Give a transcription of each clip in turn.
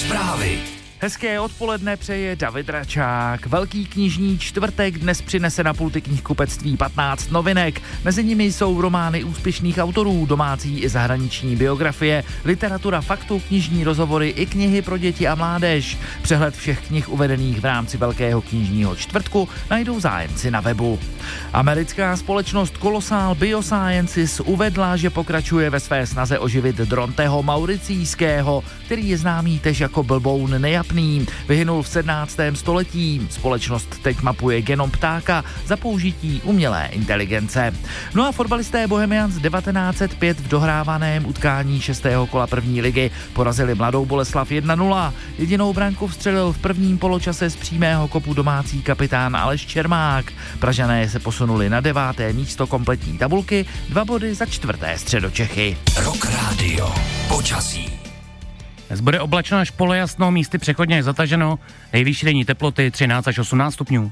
Zprávy. Hezké odpoledne přeje David Račák. Velký knižní čtvrtek dnes přinese na pulty knihkupectví 15 novinek. Mezi nimi jsou romány úspěšných autorů, domácí i zahraniční biografie, literatura faktu, knižní rozhovory i knihy pro děti a mládež. Přehled všech knih uvedených v rámci Velkého knižního čtvrtku najdou zájemci na webu. Americká společnost Colossal Biosciences uvedla, že pokračuje ve své snaze oživit Dronteho mauricijského, který je známý též jako blboun nejapný. Vyhynul v 17. století. Společnost teď mapuje genom ptáka za použití umělé inteligence. No a fotbalisté Bohemians 1905 v dohrávaném utkání 6. kola první ligy porazili Mladou Boleslav 1-0. Jedinou branku vstřelil v prvním poločase z přímého kopu domácí kapitán Aleš Čermák. Pražané se posunuli na 9. místo kompletní tabulky, 2 body za 4. Středočechy. Rock Radio. Počasí. Dnes bude oblačno až polojasno, místy přechodně zataženo, nejvyšší denní teploty 13 až 18 stupňů.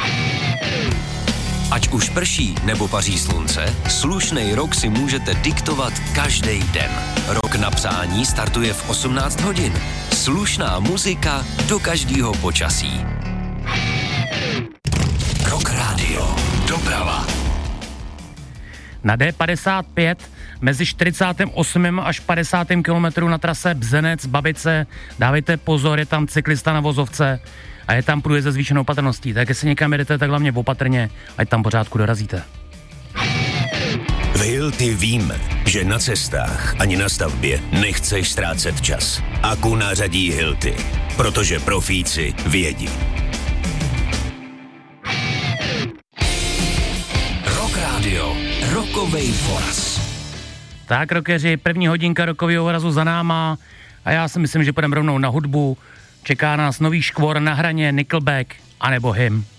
Ať už prší nebo paří slunce, slušnej rok si můžete diktovat každý den. Rok na přání startuje v 18 hodin. Slušná muzika do každého počasí. Rock Radio. Doprava. Na D55 mezi 48. až 50. kilometru na trase Bzenec-Babice dávejte pozor, je tam cyklista na vozovce a je tam průjezd se zvýšenou opatrností. Tak jestli někam jedete, tak hlavně opatrně, ať tam pořádku dorazíte. V Hilti víme, že na cestách ani na stavbě nechceš ztrácet čas. Aku nařadí Hilti, protože profíci vědí. Rock Radio. Rokovej voraz. Tak, rockeři, první hodinka rokového vorazu za náma a já si myslím, že půjdeme rovnou na hudbu. Čeká nás nový škvor Na hraně, Nickelback anebo Him.